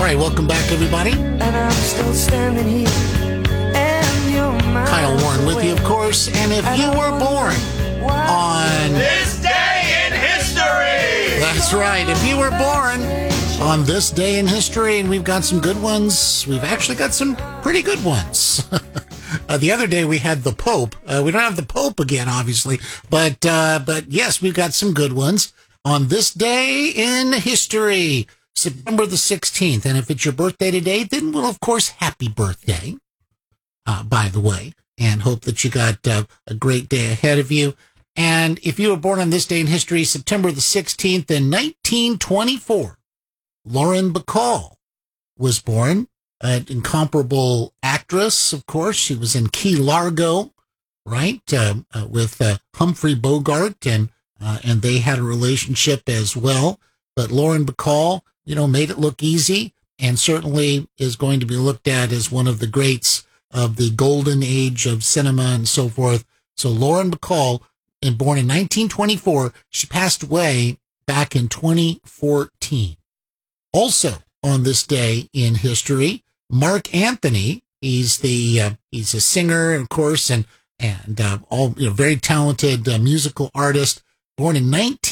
right, welcome back, everybody. And I'm still standing here, and you're Kyle Warren with you, of course. And if you were born on this day in history, that's right. If you were born on this day in history, and we've got some good ones, we've actually got some pretty good ones. The other day we had the Pope. We don't have the Pope again, obviously, but yes, we've got some good ones on this day in history, September the 16th. And if it's your birthday today, then, well, of course, happy birthday, by the way, and hope that you got a great day ahead of you. And if you were born on this day in history, September the 16th in 1924, Lauren Bacall was born. An incomparable actress, of course. She was in Key Largo, right, with Humphrey Bogart, and they had a relationship as well. But Lauren Bacall, made it look easy, and certainly is going to be looked at as one of the greats of the golden age of cinema and so forth. So Lauren Bacall, born in 1924, she passed away back in 2014. Also on this day in history, Mark Anthony. He's a singer, of course, and all very talented musical artist. Born in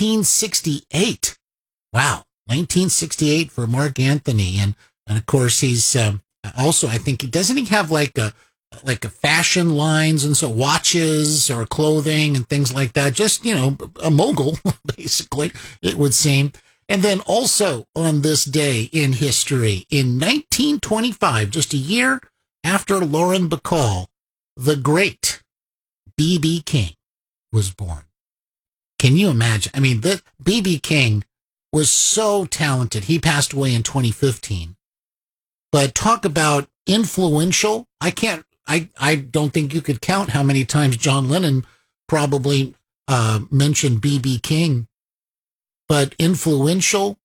1968. Wow, 1968 for Mark Anthony, and of course he's also, I think, doesn't he have like a fashion lines and so watches or clothing and things like that? Just a mogul, basically, it would seem. And then also on this day in history, in 1925, just a year after Lauren Bacall, the great B.B. King was born. Can you imagine? I mean, B.B. King was so talented. He passed away in 2015. But talk about influential. I don't think you could count how many times John Lennon probably mentioned B.B. King. But influential,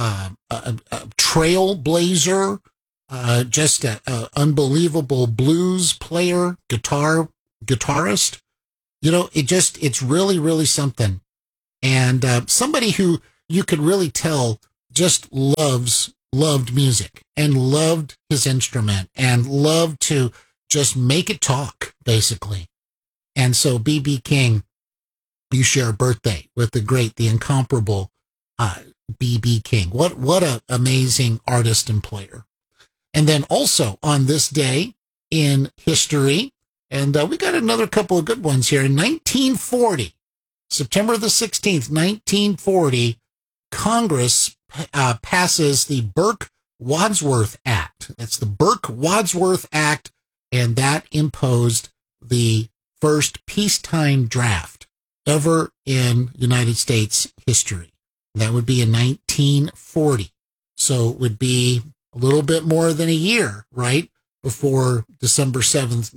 trailblazer, just an unbelievable blues player, guitarist. It's really, really something. And somebody who you could really tell just loved music and loved his instrument and loved to just make it talk, basically. And so B.B. King, you share a birthday with the incomparable B.B. King. What an amazing artist and player. And then also on this day in history, and we got another couple of good ones here. In 1940, September the 16th, 1940, Congress passes the Burke-Wadsworth Act. That's the Burke-Wadsworth Act, and that imposed the first peacetime draft ever in United States history. That would be in 1940. So it would be a little bit more than a year, right, before December 7th,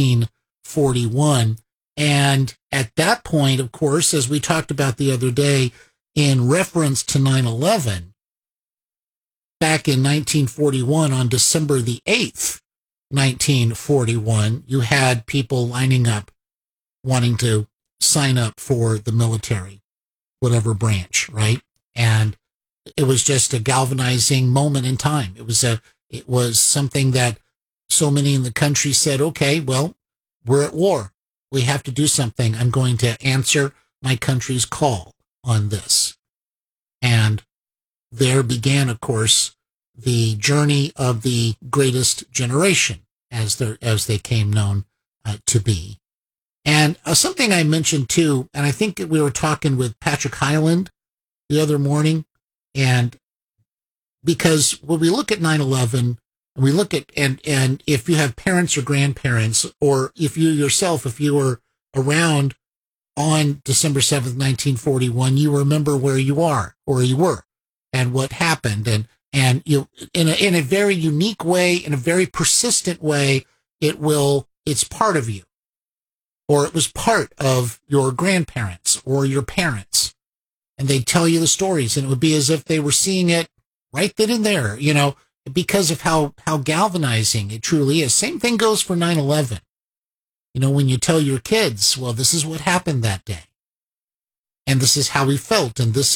1941. And at that point, of course, as we talked about the other day, in reference to 9/11, back in 1941, on December the 8th, 1941, you had people lining up wanting to sign up for the military, whatever branch, right? And it was just a galvanizing moment in time. It was something that so many in the country said, okay, well, we're at war. We have to do something. I'm going to answer my country's call on this. And there began, of course, the journey of the greatest generation, as they came known to be. And something I mentioned too, and I think we were talking with Patrick Hyland the other morning, and because when we look at 9/11, and we look at, and if you have parents or grandparents, or if you were around on December 7th, 1941, you remember where you are, or you were, and what happened, and you, in a very unique way, in a very persistent way, it's part of you, or it was part of your grandparents or your parents, and they'd tell you the stories, and it would be as if they were seeing it right then and there, because of how galvanizing it truly is. Same thing goes for 9/11. When you tell your kids, well, this is what happened that day, and this is how we felt, and this is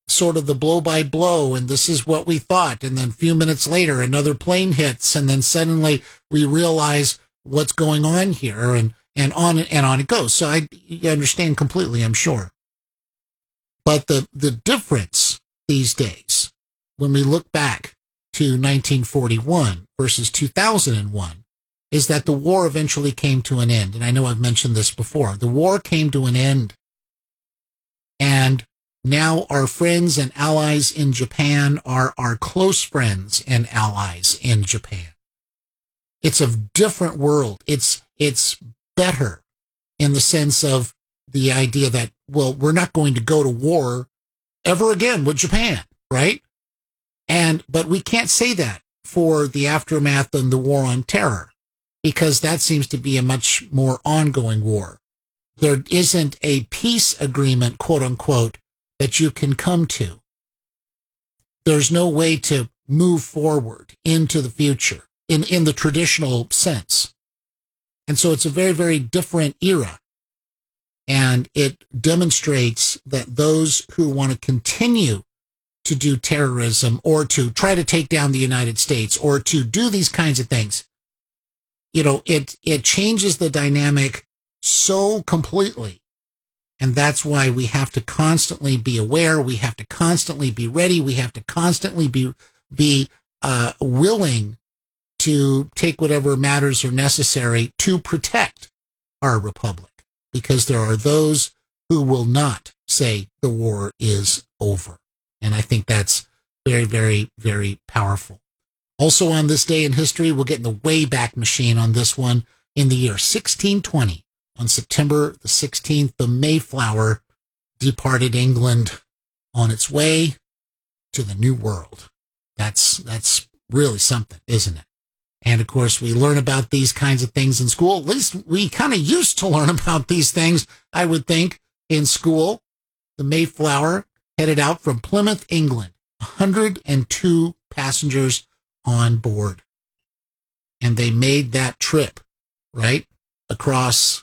sort of the blow by blow, and this is what we thought. And then a few minutes later, another plane hits, and then suddenly we realize what's going on here, and on it goes. So you understand completely, I'm sure. But the difference these days, when we look back to 1941 versus 2001, is that the war eventually came to an end. And I know I've mentioned this before. The war came to an end. And now our friends and allies in Japan are our close friends and allies in Japan. It's a different world. It's better in the sense of the idea that, well, we're not going to go to war ever again with Japan, right? But we can't say that for the aftermath and the war on terror, because that seems to be a much more ongoing war. There isn't a peace agreement, quote unquote, that you can come to. There's no way to move forward into the future in the traditional sense. And so it's a very, very different era. And it demonstrates that those who want to continue to do terrorism or to try to take down the United States or to do these kinds of things, it changes the dynamic so completely. And that's why we have to constantly be aware. We have to constantly be ready. We have to constantly be willing to take whatever matters are necessary to protect our republic, because there are those who will not say the war is over. And I think that's very, very, very powerful. Also on this day in history, we'll get in the Wayback Machine on this one. In the year 1620, on September the 16th, the Mayflower departed England on its way to the New World. That's really something, isn't it? And of course, we learn about these kinds of things in school. At least we kind of used to learn about these things, I would think, in school. The Mayflower headed out from Plymouth, England, 102 passengers on board. And they made that trip, right, across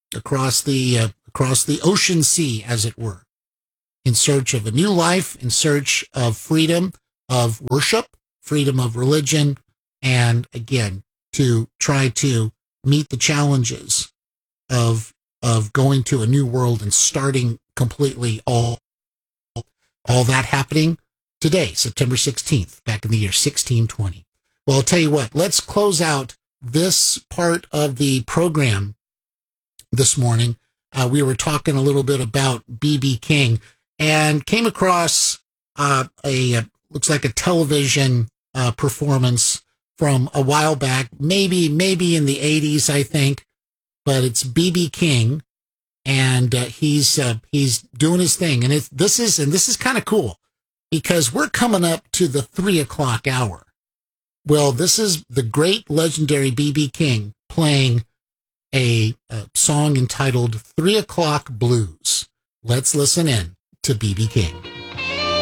the ocean sea, as it were, in search of a new life, in search of freedom of worship, freedom of religion, and again, to try to meet the challenges of going to a new world and starting completely all that happening today, September 16th, back in the year 1620. Well, I'll tell you what, let's close out this part of the program this morning. We were talking a little bit about B.B. King and came across looks like a television performance from a while back, maybe in the 80s, I think, but it's B.B. King, and he's doing his thing. And this is kind of cool, because we're coming up to the 3:00 hour. Well, this is the great legendary B.B. King playing a song entitled 3:00 Blues. Let's listen in to B.B. King.